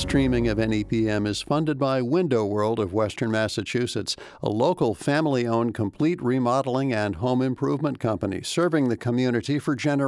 streaming of NEPM is funded by Window World of Western Massachusetts, a local family-owned complete remodeling and home improvement company serving the community for generations.